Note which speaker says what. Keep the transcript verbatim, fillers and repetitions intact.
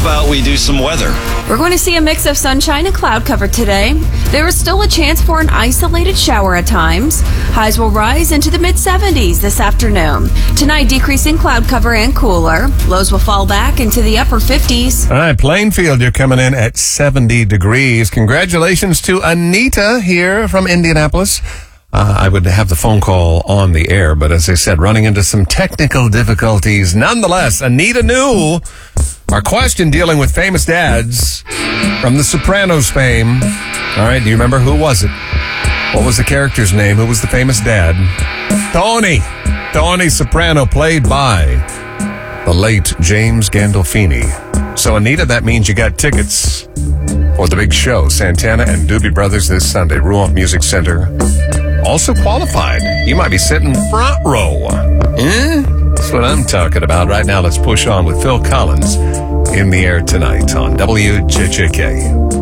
Speaker 1: about we do some weather?
Speaker 2: We're going to see a mix of sunshine and cloud cover today. There is still a chance for an isolated shower at times. Highs will rise into the mid seventies this afternoon. Tonight, decreasing cloud cover and cooler. Lows will fall back into the upper fifties.
Speaker 3: All right, Plainfield, you're coming in at seventy degrees. Congratulations to Anita here from Indianapolis. Uh, I would have the phone call on the air, but as I said, running into some technical difficulties. Nonetheless, Anita knew our question dealing with famous dads from The Sopranos fame. All right, do you remember who was it? What was the character's name? Who was the famous dad? Tony. Tony Soprano, played by the late James Gandolfini. So, Anita, that means you got tickets for the big show, Santana and Doobie Brothers this Sunday, Ruoff Music Center. Also qualified. You might be sitting front row. Eh? That's what I'm talking about. Right now, let's push on with Phil Collins in the air tonight on W J J K.